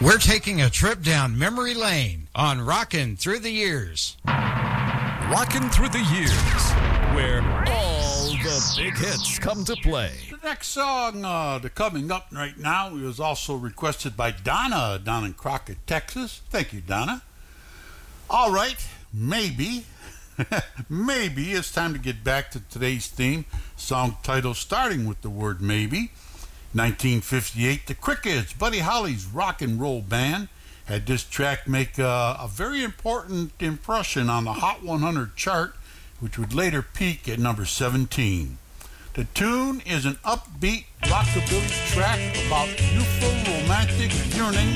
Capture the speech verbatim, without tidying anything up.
We're taking a trip down memory lane on Rockin' Through the Years. Rockin' Through the Years, where all the big hits come to play. The next song uh, that's coming up right now was also requested by Donna down in Crockett, Texas. Thank you, Donna. All right, maybe, maybe it's time to get back to today's theme. Song title starting with the word maybe. nineteen fifty-eight, the Crickets, Buddy Holly's rock and roll band, had this track make uh, a very important impression on the Hot one hundred chart, which would later peak at number seventeen. The tune is an upbeat rockabilly track about youthful romantic yearning